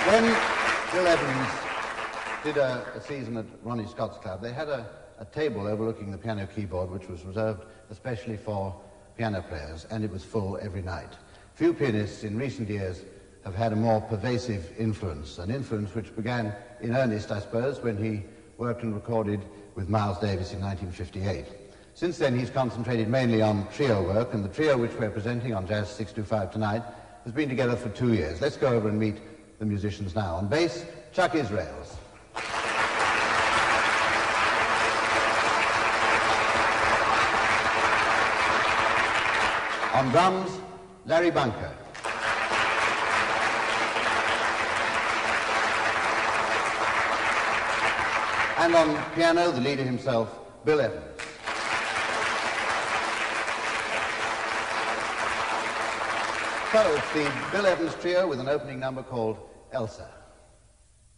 When Bill Evans did a season at Ronnie Scott's club, they had a table overlooking the piano keyboard which was reserved especially for piano players, and it was full every night. Few pianists in recent years have had a more pervasive influence, an influence which began in earnest, I suppose, when he worked and recorded with Miles Davis in 1958. Since then, he's concentrated mainly on trio work, and the trio which we're presenting on Jazz 625 tonight has been together for 2 years. Let's go over and meet the musicians now. On bass, Chuck Israels. On drums, Larry Bunker. And on piano, the leader himself, Bill Evans. So it's the Bill Evans Trio with an opening number called Elsa.